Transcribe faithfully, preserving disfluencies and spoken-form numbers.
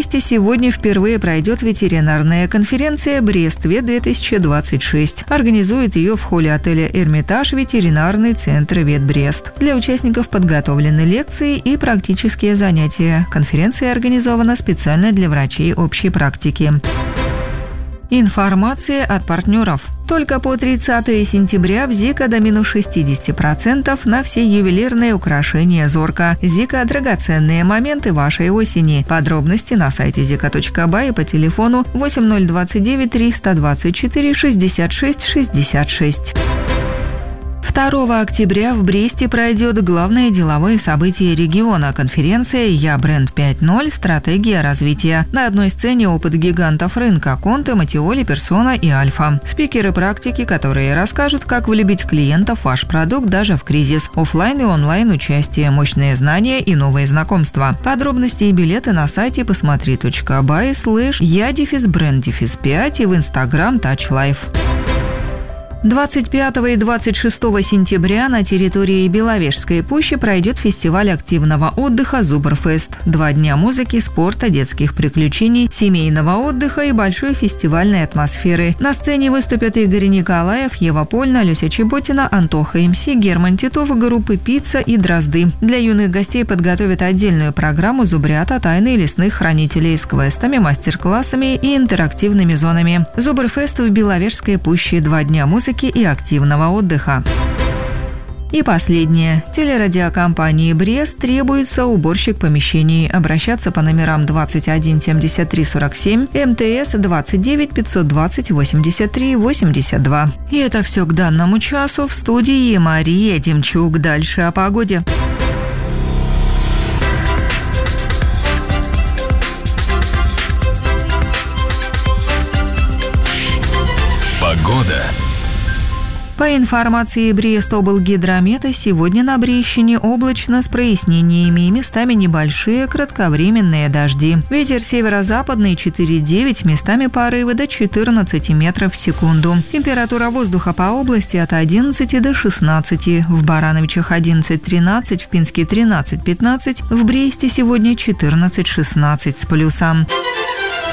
Бресте сегодня впервые пройдет ветеринарная конференция «Брест-Вет-две тысячи двадцать шесть». Организует ее в холле отеля «Эрмитаж» ветеринарный центр «Ветбрест». Для участников подготовлены лекции и практические занятия. Конференция организована специально для врачей общей практики. Информация от партнеров. Только по тридцатого сентября в Зика до минус шестьдесят процентов на все ювелирные украшения Зорка. Зика – драгоценные моменты вашей осени. Подробности на сайте зика точка бай и по телефону восемь ноль двадцать девять триста двадцать четыре шестьдесят шесть шестьдесят шесть. второго октября в Бресте пройдет главное деловое событие региона – конференция «Я бренд пять ноль. Стратегия развития». На одной сцене опыт гигантов рынка – Конте, Матиоли, Персона и Альфа. Спикеры-практики, которые расскажут, как влюбить клиентов в ваш продукт даже в кризис. Оффлайн и онлайн участие, мощные знания и новые знакомства. Подробности и билеты на сайте посмотри точка бай слэш я дефис бренд дефис пять и в Инстаграм Touch Life. двадцать пятого и двадцать шестого сентября на территории Беловежской пущи пройдет фестиваль активного отдыха «Зубрфест». Два дня музыки, спорта, детских приключений, семейного отдыха и большой фестивальной атмосферы. На сцене выступят Игорь Николаев, Ева Польна, Люся Чеботина, Антоха МС, Герман Титов, группы «Пицца» и «Дрозды». Для юных гостей подготовят отдельную программу «Зубрята. Тайны лесных хранителей» с квестами, мастер-классами и интерактивными зонами. «Зубрфест» в Беловежской пуще. Два дня музыки и активного отдыха. И последнее. Телерадиокомпании «Брест» требуется уборщик помещений. Обращаться по номерам двадцать один семьдесят три сорок семь, МТС двадцать девять пятьсот двадцать восемьдесят три восемьдесят два. И это все к данному часу. В студии Мария Демчук. Дальше о погоде. Погода. По информации Брест-облгидромета, сегодня на Брестщине облачно с прояснениями и местами небольшие кратковременные дожди. Ветер северо-западный четыре девять, местами порывы до четырнадцати метров в секунду. Температура воздуха по области от одиннадцати до шестнадцати. В Барановичах одиннадцать тринадцать, в Пинске тринадцать пятнадцать, в Бресте сегодня четырнадцать шестнадцать с плюсом.